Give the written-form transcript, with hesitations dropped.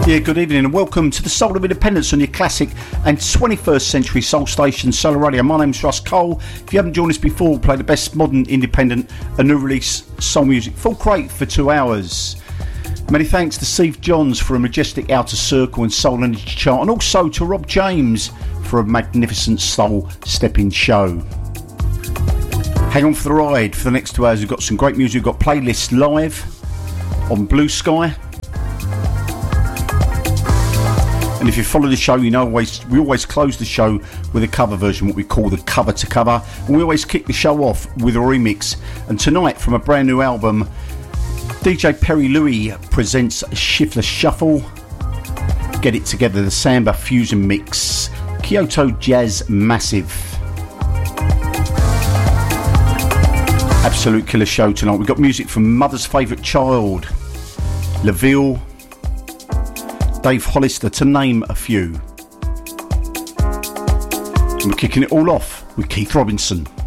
Yeah, good evening and welcome to the Soul of Independence on your classic and 21st century soul station, Solar Radio. My name's Russ Cole. If you haven't joined us before, we'll play the best modern, independent and new release soul music, full crate for 2 hours. Many thanks to Steve Johns for a majestic Outer Circle and Soul Energy chart, and also to Rob James for a magnificent soul stepping show. Hang on for the ride for the next 2 hours. We've got some great music. We've got playlists live on Blue Sky. And if you follow the show, you know we always close the show with a cover version, what we call the cover to cover. And we always kick the show off with a remix. And tonight, from a brand new album, DJ Perry Louie presents Shiftless Shuffle. Get It Together, the Samba Fusion Mix. Kyoto Jazz Massive. Absolute killer show tonight. We've got music from Mother's Favourite Child, LaVille, Dave Hollister, to name a few. And we're kicking it all off with Keith Robinson.